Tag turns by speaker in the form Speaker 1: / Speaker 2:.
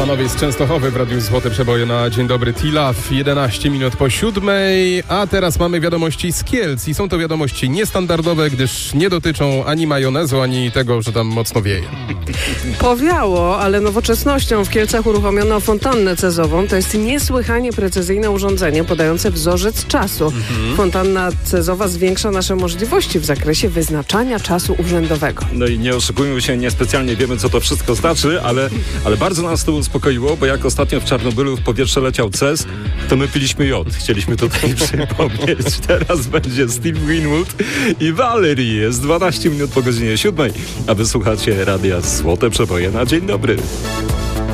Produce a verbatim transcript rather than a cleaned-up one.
Speaker 1: Panowie z Częstochowy w Radiu Złote Przeboje na Dzień Dobry Tilaf, jedenaście minut po siódmej, a teraz mamy wiadomości z Kielc i są to wiadomości niestandardowe, gdyż nie dotyczą ani majonezu, ani tego, że tam mocno wieje.
Speaker 2: Powiało, ale nowoczesnością w Kielcach uruchomiono fontannę cezową. To jest niesłychanie precyzyjne urządzenie podające wzorzec czasu. Mhm. Fontanna cezowa zwiększa nasze możliwości w zakresie wyznaczania czasu urzędowego.
Speaker 3: No i nie oszukujmy się, niespecjalnie wiemy, co to wszystko znaczy, ale, ale bardzo nas to uspokoiło, bo jak ostatnio w Czarnobylu w powietrze leciał C E S, to my piliśmy jod. Chcieliśmy tutaj przypomnieć. Teraz będzie Steve Winwood i Valerie. Jest dwanaście minut po godzinie siódmej, a wysłuchacie Radia Złote Przeboje na Dzień Dobry.